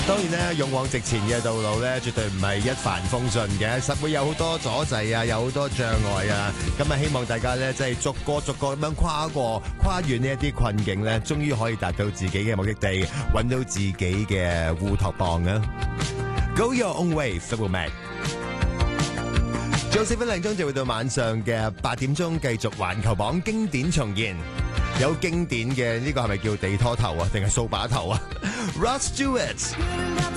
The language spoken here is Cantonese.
當然咧，勇往直前嘅道路咧，絕對唔係一帆風順嘅，實會有好多阻滯啊，有好多障礙啊。咁啊，希望大家咧，即係逐個咁樣跨越呢一啲困境咧，終於可以達到自己嘅目的地，揾到自己嘅烏托邦啊 ！Go your own way, Fleetwood Mac。仲有4分零鐘就會到晚上嘅8點鐘，繼續環球榜經典重現。有經典嘅呢個係咪叫地拖頭啊，定係掃把頭啊？Rod Stewart。